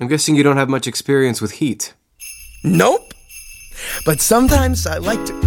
I'm guessing you don't have much experience with heat. Nope. But sometimes I like to